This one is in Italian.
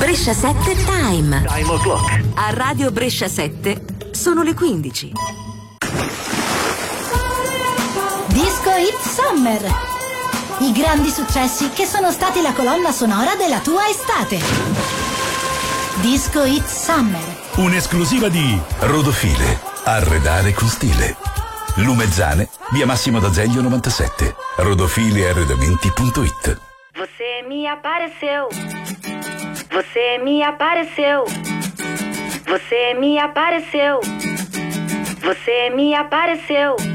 Brescia 7 Time. Time o'clock. A Radio Brescia 7 sono le 15. Disco Hit Summer. I grandi successi che sono stati la colonna sonora della tua estate. Disco Hit Summer. Un'esclusiva di Rodofile. Arredare con stile. Lumezzane, via Massimo d'Azeglio 97. rodofilearredamenti.it. Você me apareceu. Você me apareceu. Você me apareceu. Você me apareceu.